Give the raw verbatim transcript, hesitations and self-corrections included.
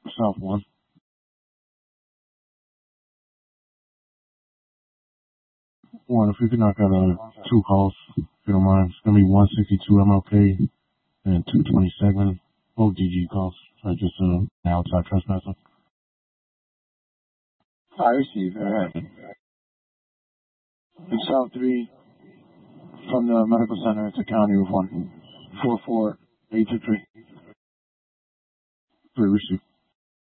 South one. One, if you could knock out uh, two calls, if you don't mind. It's going to be one sixty-two M L K and two twenty-seven. Both D G calls. So just uh, an outside trespasser. I receive. All right. It's South three from the medical center to County of one. four four eight two three. Three receive.